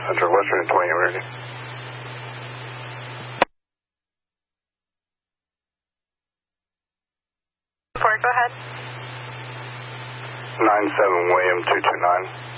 Central Western and 20 ready. Go ahead. 97 William 229.